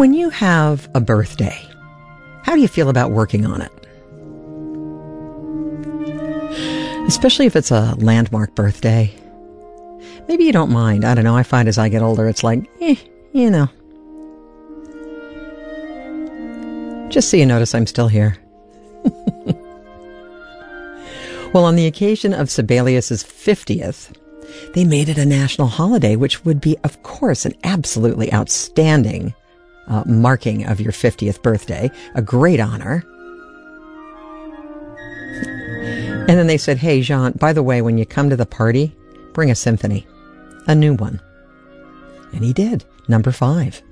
When you have a birthday, how do you feel about working on it? Especially if it's a landmark birthday. Maybe you don't mind. I don't know. I find as I get older, it's like, you know. Just so you notice I'm still here. Well, on the occasion of Sibelius's 50th, they made it a national holiday, which would be, of course, an absolutely outstanding marking of your 50th birthday, a great honor. And then they said, hey, Jean, by the way, when you come to the party, bring a symphony, a new one. And he did, number 5.